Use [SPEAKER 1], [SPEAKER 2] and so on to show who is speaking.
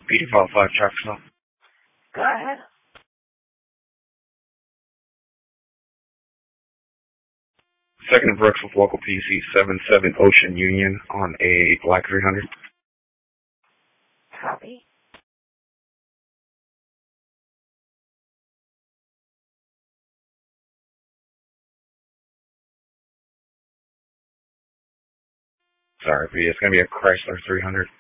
[SPEAKER 1] P default 5 traffic stop.
[SPEAKER 2] Go ahead.
[SPEAKER 1] Second of Brooks with local PC 77 Ocean Union on a black 300.
[SPEAKER 2] Copy.
[SPEAKER 1] Sorry, P. It's going to be a Chrysler 300.